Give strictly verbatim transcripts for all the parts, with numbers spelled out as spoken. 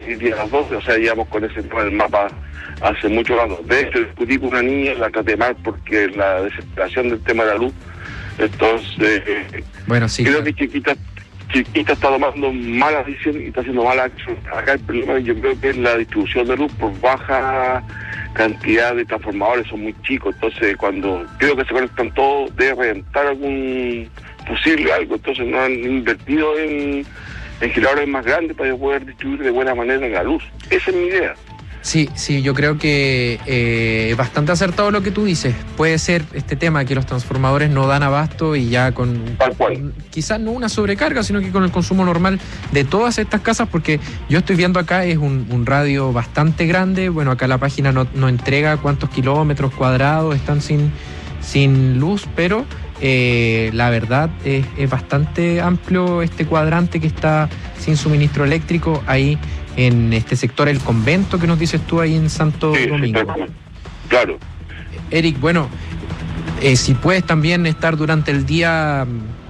hoy día a las doce, o sea, llevamos con ese tema del mapa hace mucho rato. De hecho, discutí con una niña, la traté mal porque la desesperación del tema de la luz. Entonces, bueno, sí, creo claro. que Chiquita, Chiquita está tomando malas decisiones y está haciendo malas acciones. Acá el problema yo creo que es la distribución de luz por baja cantidad de transformadores, son muy chicos. Entonces, cuando creo que se conectan todos, debe reventar algún fusible o algo. Entonces, no han invertido en, en generadores más grandes para poder distribuir de buena manera la luz. Esa es mi idea. Sí, sí, yo creo que eh, es bastante acertado lo que tú dices. Puede ser este tema que los transformadores no dan abasto y ya con, Tal cual. con quizás no una sobrecarga, sino que con el consumo normal de todas estas casas, porque yo estoy viendo acá es un, un radio bastante grande. Bueno, acá la página no, no entrega cuántos kilómetros cuadrados están sin, sin luz, pero eh, la verdad es, es bastante amplio este cuadrante que está sin suministro eléctrico ahí en este sector, el convento que nos dices tú ahí en Santo Sí, Domingo. sí, claro. Eric, bueno, eh, si puedes también estar durante el día,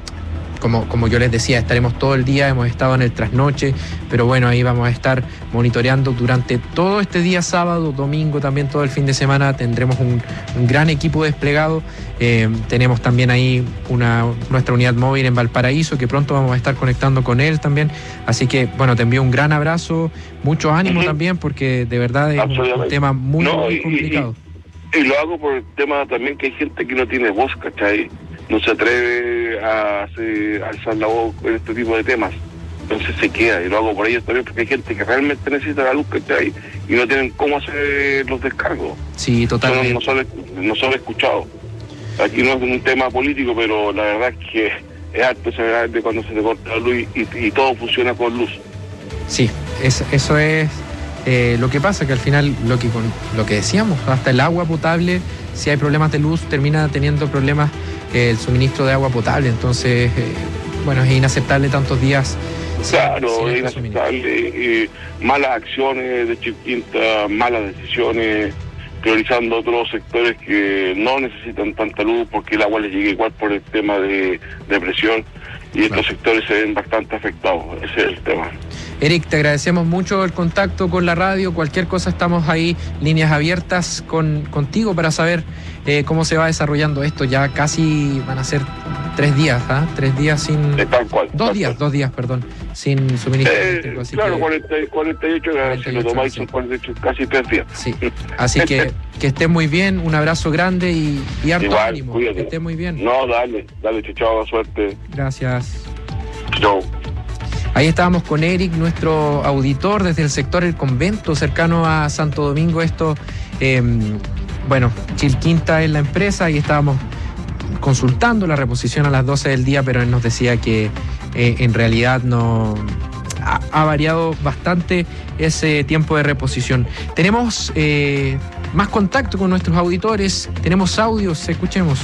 como, como yo les decía, estaremos todo el día, hemos estado en el trasnoche, pero bueno, ahí vamos a estar monitoreando durante todo este día, sábado, domingo, también todo el fin de semana, tendremos un, un gran equipo desplegado. Eh, tenemos también ahí una, nuestra unidad móvil en Valparaíso, que pronto vamos a estar conectando con él también. Así que, bueno, te envío un gran abrazo, mucho ánimo uh-huh. también, porque de verdad es un, un tema muy, no, muy y, complicado. Y, y lo hago por el tema también que hay gente que no tiene voz, ¿cachai? No se atreve a hacer, alzar la voz en este tipo de temas. Entonces se queda, y lo hago por ellos también, porque hay gente que realmente necesita la luz, ¿cachai? Y no tienen cómo hacer los descargos. Sí, totalmente. No son, no son escuchados. Aquí no es un tema político, pero la verdad es que es harto de cuando se te corta la luz y, y, y todo funciona con luz. Sí, es, eso es eh, lo que pasa, que al final, lo que, con, lo que decíamos, hasta el agua potable, si hay problemas de luz, termina teniendo problemas eh, el suministro de agua potable. Entonces, eh, bueno, es inaceptable tantos días. Claro, sin, sin es inaceptable. Eh, malas acciones de Chiquinta, malas decisiones, priorizando otros sectores que no necesitan tanta luz porque el agua les llega igual por el tema de, de presión, y estos claro. sectores se ven bastante afectados. Ese es el tema. Eric, te agradecemos mucho el contacto con la radio. Cualquier cosa, estamos ahí, líneas abiertas con, contigo para saber eh, cómo se va desarrollando esto. Ya casi van a ser tres días, ¿ah? ¿eh? Tres días sin... De tal cual. Dos tal días, cual. dos días, perdón, sin suministro eh, eléctrico. Así claro, que... cuarenta, cuarenta y ocho, cuarenta y ocho, si lo tomáis son cuarenta y ocho, casi tres días. Sí, así que que estés muy bien, un abrazo grande y, y harto Igual, ánimo. Cuídate. Que estés muy bien. No, dale, dale, chao, suerte. Gracias. Chao. Ahí estábamos con Eric, nuestro auditor desde el sector El Convento, cercano a Santo Domingo. Esto, eh, bueno, Chilquinta es la empresa y estábamos consultando la reposición a las doce del día, pero él nos decía que eh, en realidad no ha, ha variado bastante ese tiempo de reposición. Tenemos eh, más contacto con nuestros auditores, tenemos audios, escuchemos.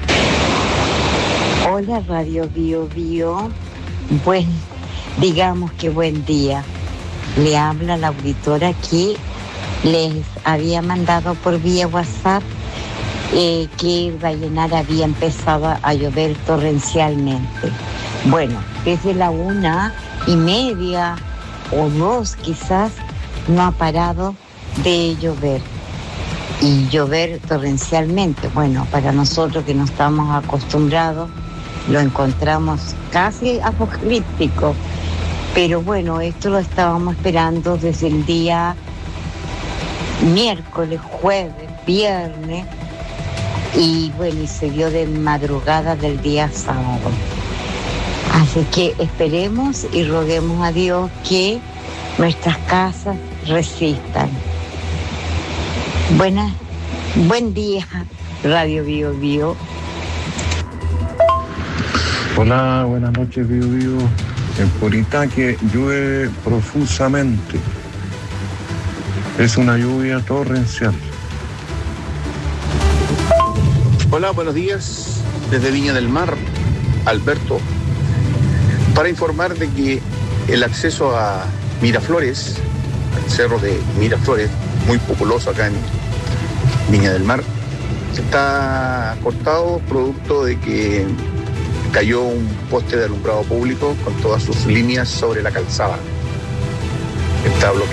Hola, Radio Bio Bio. Pues digamos que buen día. Le habla la auditora que les había mandado por vía WhatsApp eh, que el Vallenar había empezado a llover torrencialmente. Bueno, desde la una y media o dos quizás no ha parado de llover. Y llover torrencialmente, bueno, para nosotros que no estamos acostumbrados, lo encontramos casi apocalíptico. Pero bueno, esto lo estábamos esperando desde el día miércoles, jueves, viernes, y bueno, y se dio de madrugada del día sábado. Así que esperemos y roguemos a Dios que nuestras casas resistan. Buena, buen día, Radio Bio Bio. Hola, buenas noches, Bio Bio. En Puritaque llueve profusamente. Es una lluvia torrencial. Hola, buenos días. Desde Viña del Mar, Alberto. Para informar de que el acceso a Miraflores, al cerro de Miraflores, muy populoso acá en Viña del Mar, está cortado producto de que cayó un poste de alumbrado público con todas sus líneas sobre la calzada. Está bloqueado.